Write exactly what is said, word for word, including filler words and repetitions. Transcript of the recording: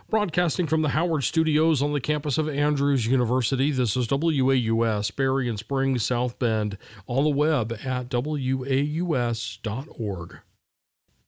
Broadcasting from the Howard Studios on the campus of Andrews University, this is W A U S, Berry and Springs, South Bend, on the web at W A U S dot org.